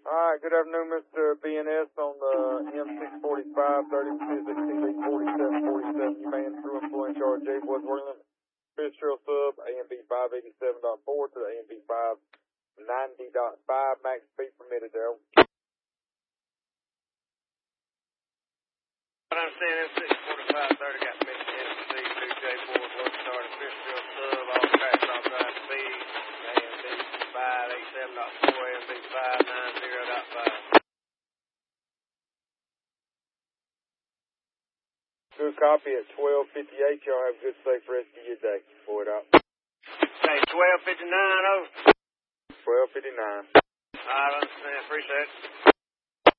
Alright, good afternoon, Mr. BNS on the M645, 3216 4747. You man through influence charge J. Boys working limit. Fish trail sub, AMB 587.4 to the AMB 590.5, max speed permitted there. I understand M645 30 got permission to MC 2J Boys working starting fish trail sub, all tracks outside speed, AMB 587.4, AMB 590.5. Good copy at 12:58. Y'all have a good, safe rest of your day. Boy, it out. Say 12:59 over. 12:59. I understand. Appreciate it.